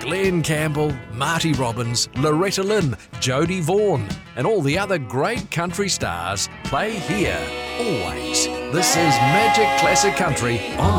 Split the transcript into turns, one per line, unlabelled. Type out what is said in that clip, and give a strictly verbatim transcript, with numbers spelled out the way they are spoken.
Glenn Campbell, Marty Robbins, Loretta Lynn, Jodie Vaughan, and all the other great country stars play here, always. This is Magic Classic Country on